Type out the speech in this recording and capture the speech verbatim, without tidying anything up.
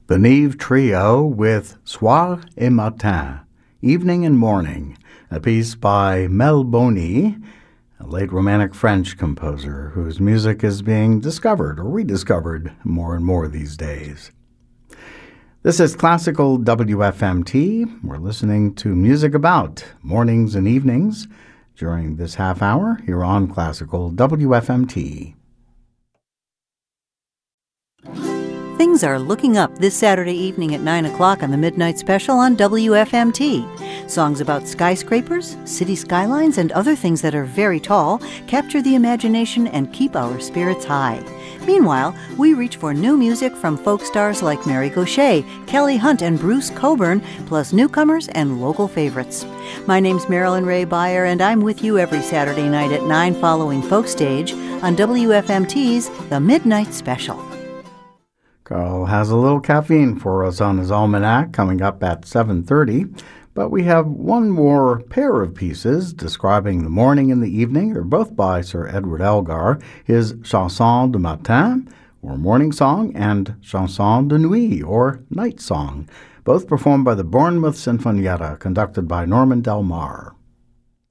The Neve Trio with Soir et Matin, Evening and Morning, a piece by Mel Boni, a late Romantic French composer whose music is being discovered or rediscovered more and more these days. This is Classical W F M T. We're listening to music about mornings and evenings during this half hour here on Classical W F M T. Things are looking up this Saturday evening at nine o'clock on the Midnight Special on W F M T. Songs about skyscrapers, city skylines, and other things that are very tall capture the imagination and keep our spirits high. Meanwhile, we reach for new music from folk stars like Mary Gauthier, Kelly Hunt, and Bruce Cockburn, plus newcomers and local favorites. My name's Marilyn Ray Beyer, and I'm with you every Saturday night at nine following Folk Stage on W F M T's The Midnight Special. Carl has a little caffeine for us on his almanac coming up at seven thirty, but we have one more pair of pieces describing the morning and the evening. They're both by Sir Edward Elgar, his Chanson de Matin, or Morning Song, and Chanson de Nuit, or Night Song, both performed by the Bournemouth Sinfonietta, conducted by Norman Del Mar.